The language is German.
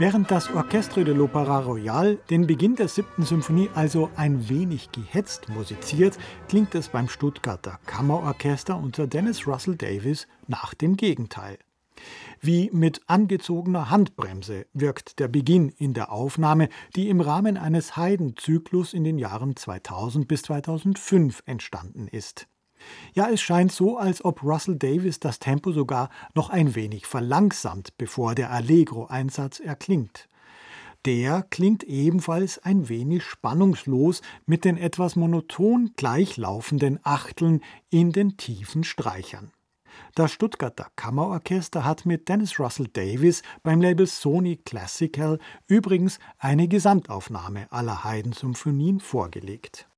Während das Orchestre de l'Opéra Royal den Beginn der 7. Symphonie also ein wenig gehetzt musiziert, klingt es beim Stuttgarter Kammerorchester unter Dennis Russell Davies nach dem Gegenteil. Wie mit angezogener Handbremse wirkt der Beginn in der Aufnahme, die im Rahmen eines Haydn-Zyklus in den Jahren 2000 bis 2005 entstanden ist. Ja, es scheint so, als ob Russell Davies das Tempo sogar noch ein wenig verlangsamt, bevor der Allegro-Einsatz erklingt. Der klingt ebenfalls ein wenig spannungslos mit den etwas monoton gleichlaufenden Achteln in den tiefen Streichern. Das Stuttgarter Kammerorchester hat mit Dennis Russell Davies beim Label Sony Classical übrigens eine Gesamtaufnahme aller Haydn-Symphonien vorgelegt.